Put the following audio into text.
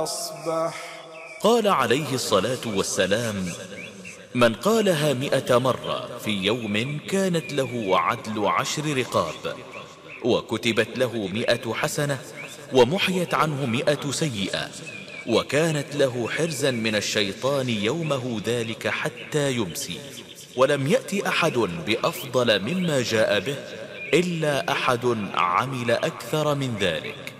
قال عليه الصلاة والسلام: من قالها 100 مرة في يوم كانت له عدل 10 رقاب، وكتبت له 100 حسنة، ومحيت عنه 100 سيئة، وكانت له حرزا من الشيطان يومه ذلك حتى يمسي. ولم يأت أحد بأفضل مما جاء به إلا أحد عمل أكثر من ذلك.